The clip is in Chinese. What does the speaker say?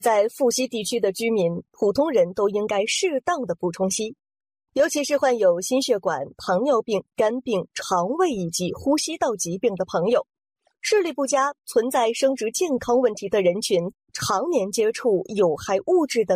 在富硒地区的居民，普通人都应该适当的补充硒，尤其是患有心血管、糖尿病、肝病、肠胃以及呼吸道疾病的朋友，视力不佳、存在生殖健康问题的人群，常年接触有害物质等